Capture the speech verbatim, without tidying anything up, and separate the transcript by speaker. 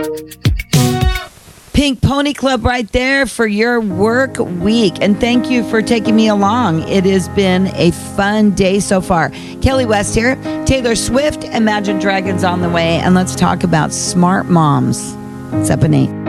Speaker 1: Pink Pony Club right there for your work week. And thank you for taking me along. It has been a fun day so far. Kelly West here. Taylor Swift, Imagine Dragons on the way. And let's talk about smart moms. It's up and eight.